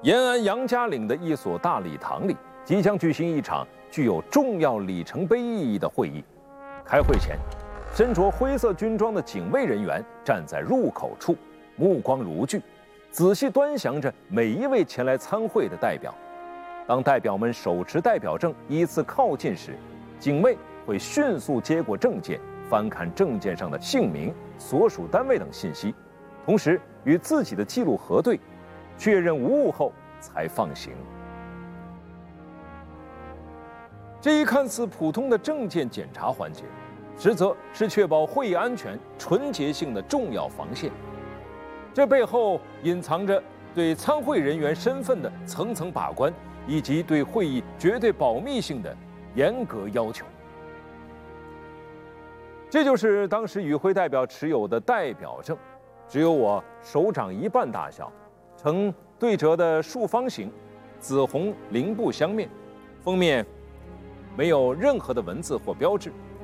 延安杨家岭的一所大礼堂里，即将举行一场具有重要里程碑意义的会议。开会前，身着灰色军装的警卫人员站在入口处，目光如炬，仔细端详着每一位前来参会的代表。当代表们手持代表证依次靠近时，警卫会迅速接过证件，翻看证件上的姓名、所属单位等信息，同时与自己的记录核对，确认无误后才放行。这一看似普通的证件检查环节，实则是确保会议安全、纯洁性的重要防线。这背后隐藏着对参会人员身份的层层把关，以及对会议绝对保密性的严格要求。这就是当时与会代表持有的代表证，只有我手掌一半大小，呈对折的竖方形，紫红绫布镶面，封面没有任何的文字或标志，